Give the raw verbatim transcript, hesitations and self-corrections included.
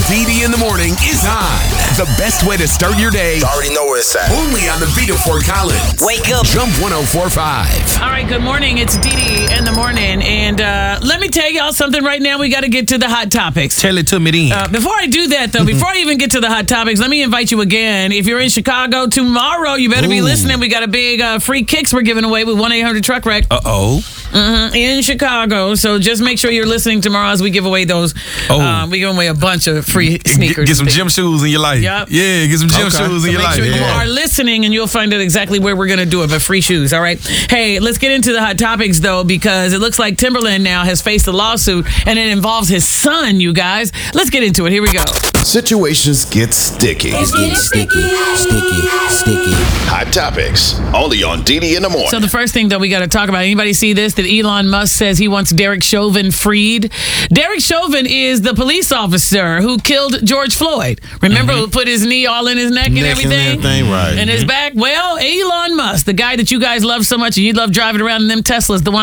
D D in the morning is on. The best way to start your day. You already know where it's at. Only on the Vita Fort Collins. Wake up. Jump one oh four point five. All right, good morning. It's D D in the morning. And uh, let me tell y'all something right now. We got to get to the hot topics. Tell it to me then. Uh, before I do that, though, before I even get to the hot topics, let me invite you again. If you're in Chicago tomorrow, you better be Ooh. listening. We got a big uh, free kicks we're giving away with one eight hundred truck wreck Uh-oh. mm-hmm, in Chicago. So just make sure you're listening tomorrow as we give away those. Oh. Um, we give away a bunch of free Get, sneakers. get some gym shoes in your life. Yep. Yeah, get some gym Okay. shoes in So your make life. sure you Yeah. are listening, and you'll find out exactly where we're going to do it, but free shoes, all right? Hey, let's get into the hot topics, though, because it looks like Timberland now has faced a lawsuit, and it involves his son, you guys. Let's get into it. Here we go. Situations get sticky. It's getting sticky, sticky, sticky. Hot topics. Only on D D in the morning. So the first thing that we got to talk about, anybody see this? That Elon Musk says he wants Derek Chauvin freed. Derek Chauvin is the police officer who killed George Floyd. Remember who put his knee all in his neck and Neck and everything? everything, right. And his back? Well, Elon Musk, the guy that you guys love so much and you love driving around in them Teslas, the one